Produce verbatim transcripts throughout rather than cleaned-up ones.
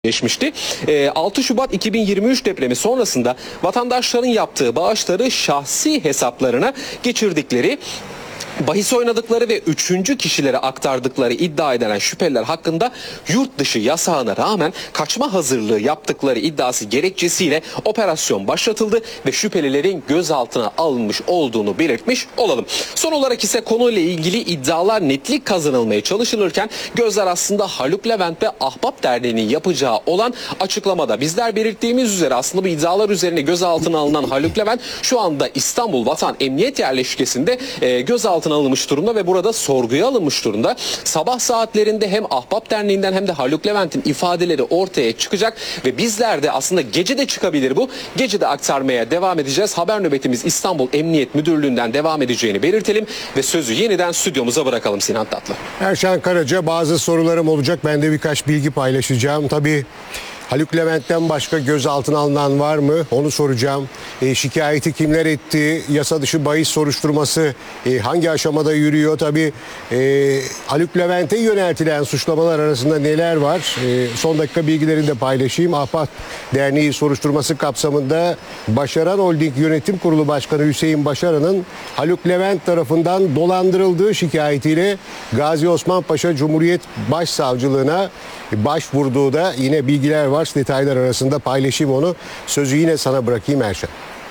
geçmişti. altı Şubat iki bin yirmi üç depremi sonrasında vatandaşların yaptığı bağışları şahsi hesaplarına geçirdikleri, bahis oynadıkları ve üçüncü kişilere aktardıkları iddia edilen şüpheliler hakkında yurt dışı yasağına rağmen kaçma hazırlığı yaptıkları iddiası gerekçesiyle operasyon başlatıldı ve şüphelilerin gözaltına alınmış olduğunu belirtmiş olalım. Son olarak ise konuyla ilgili iddialar netlik kazanılmaya çalışılırken gözler aslında Haluk Levent ve Ahbap Derneği'nin yapacağı olan açıklamada. Bizler belirttiğimiz üzere aslında bu iddialar üzerine gözaltına alınan Haluk Levent şu anda İstanbul Vatan Emniyet Yerleşkesi'nde e, gözaltına alınmış durumda ve burada sorguya alınmış durumda. Sabah saatlerinde hem Ahbap Derneği'nden hem de Haluk Levent'in ifadeleri ortaya çıkacak ve bizler de aslında gece de çıkabilir bu. Gece de aktarmaya devam edeceğiz. Haber nöbetimiz İstanbul Emniyet Müdürlüğü'nden devam edeceğini belirtelim ve sözü yeniden stüdyomuza bırakalım Sinan Tatlı. Erşan Karaca, bazı sorularım olacak. Ben de birkaç bilgi paylaşacağım. Tabii Haluk Levent'ten başka gözaltına alınan var mı? Onu soracağım. E, şikayeti kimler etti? Yasa dışı bahis soruşturması e, hangi aşamada yürüyor? Tabii e, Haluk Levent'e yöneltilen suçlamalar arasında neler var? E, son dakika bilgilerini de paylaşayım. Ahbap Derneği soruşturması kapsamında Başaran Holding Yönetim Kurulu Başkanı Hüseyin Başaran'ın Haluk Levent tarafından dolandırıldığı şikayetiyle Gazi Osman Paşa Cumhuriyet Başsavcılığına başvurduğu da yine bilgiler var. Detaylar arasında paylaşayım onu. Sözü yine sana bırakayım Erşan.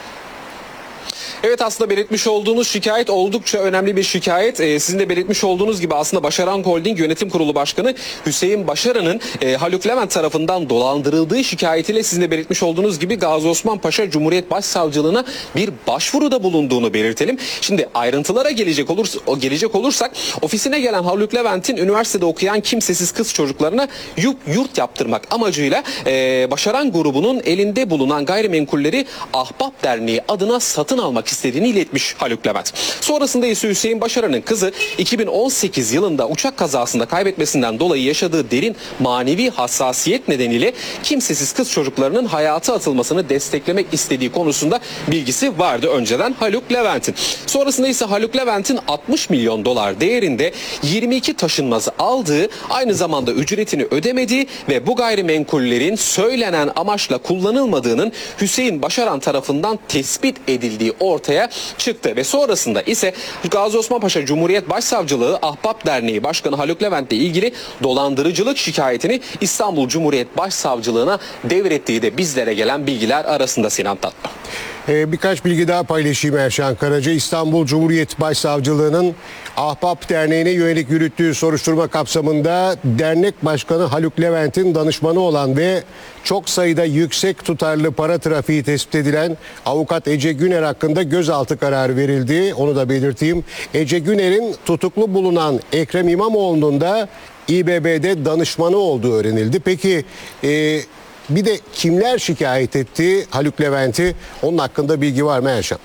Evet, aslında belirtmiş olduğunuz şikayet oldukça önemli bir şikayet. Ee, sizin de belirtmiş olduğunuz gibi aslında Başaran Holding Yönetim Kurulu Başkanı Hüseyin Başaran'ın e, Haluk Levent tarafından dolandırıldığı şikayetiyle sizin de belirtmiş olduğunuz gibi Gazi Osman Paşa Cumhuriyet Başsavcılığına bir başvuruda bulunduğunu belirtelim. Şimdi ayrıntılara gelecek, olursa, gelecek olursak ofisine gelen Haluk Levent'in üniversitede okuyan kimsesiz kız çocuklarına yurt yaptırmak amacıyla e, Başaran grubunun elinde bulunan gayrimenkulleri Ahbap Derneği adına satın almak istediğini iletmiş Haluk Levent. Sonrasında ise Hüseyin Başaran'ın kızı iki bin on sekiz yılında uçak kazasında kaybetmesinden dolayı yaşadığı derin manevi hassasiyet nedeniyle kimsesiz kız çocuklarının hayata atılmasını desteklemek istediği konusunda bilgisi vardı önceden Haluk Levent'in. Sonrasında ise Haluk Levent'in altmış milyon dolar değerinde yirmi iki taşınmazı aldığı, aynı zamanda ücretini ödemediği ve bu gayrimenkullerin söylenen amaçla kullanılmadığının Hüseyin Başaran tarafından tespit edildiği ortaya ortaya çıktı ve sonrasında ise Gazi Osman Paşa Cumhuriyet Başsavcılığı Ahbap Derneği Başkanı Haluk Levent ile ilgili dolandırıcılık şikayetini İstanbul Cumhuriyet Başsavcılığına devrettiği de bizlere gelen bilgiler arasında Sinan Tatlı. Ee, birkaç bilgi daha paylaşayım Erşan Karaca. İstanbul Cumhuriyet Başsavcılığı'nın Ahbap Derneği'ne yönelik yürüttüğü soruşturma kapsamında dernek başkanı Haluk Levent'in danışmanı olan ve çok sayıda yüksek tutarlı para trafiği tespit edilen avukat Ece Güner hakkında gözaltı kararı verildi. Onu da belirteyim. Ece Güner'in tutuklu bulunan Ekrem İmamoğlu'nun da İ B B'de danışmanı olduğu öğrenildi. Peki e, bir de kimler şikayet etti Haluk Levent'i? Onun hakkında bilgi var mı Erşan?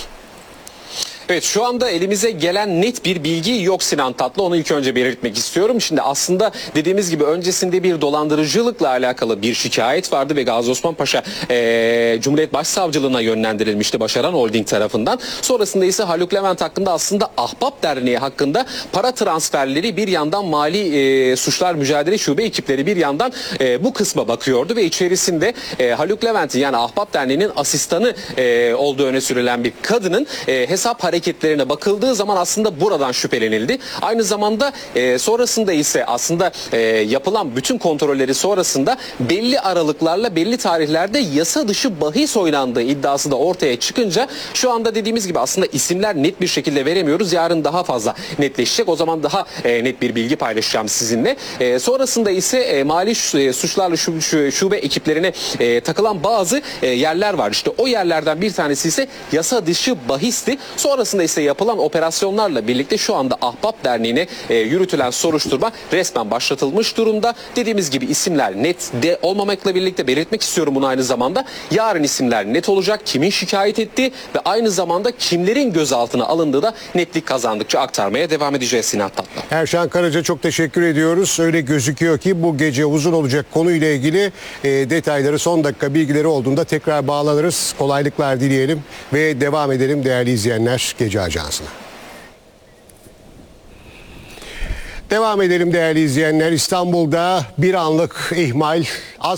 Evet, şu anda elimize gelen net bir bilgi yok Sinan Tatlı. Onu ilk önce belirtmek istiyorum. Şimdi aslında dediğimiz gibi öncesinde bir dolandırıcılıkla alakalı bir şikayet vardı ve Gazi Osman Paşa e, Cumhuriyet Başsavcılığına yönlendirilmişti Başaran Holding tarafından. Sonrasında ise Haluk Levent hakkında aslında Ahbap Derneği hakkında para transferleri, bir yandan mali e, suçlar mücadele şube ekipleri bir yandan e, bu kısma bakıyordu ve içerisinde e, Haluk Levent'in, yani Ahbap Derneği'nin asistanı e, olduğu öne sürülen bir kadının e, hesap hareketleri hareketlerine bakıldığı zaman aslında buradan şüphelenildi. Aynı zamanda e, sonrasında ise aslında e, yapılan bütün kontrolleri sonrasında belli aralıklarla belli tarihlerde yasa dışı bahis oynandığı iddiası da ortaya çıkınca şu anda dediğimiz gibi aslında isimler net bir şekilde veremiyoruz. Yarın daha fazla netleşecek. O zaman daha e, net bir bilgi paylaşacağım sizinle. E, sonrasında ise e, mali suçlarla şube, şube ekiplerine e, takılan bazı e, yerler var. İşte o yerlerden bir tanesi ise yasa dışı bahisti. Sonrasında ise yapılan operasyonlarla birlikte şu anda Ahbap Derneği'ne e, yürütülen soruşturma resmen başlatılmış durumda. Dediğimiz gibi isimler net de olmamakla birlikte belirtmek istiyorum bunu aynı zamanda. Yarın isimler net olacak. Kimin şikayet ettiği ve aynı zamanda kimlerin gözaltına alındığı da netlik kazandıkça aktarmaya devam edeceğiz Sinan Tatlı. Erşan Karaca, çok teşekkür ediyoruz. Öyle gözüküyor ki bu gece uzun olacak konuyla ilgili e, detayları, son dakika bilgileri olduğunda tekrar bağlanırız. Kolaylıklar dileyelim ve devam edelim değerli izleyenler Gece Ajansı'na. Devam edelim değerli izleyenler. İstanbul'da bir anlık ihmal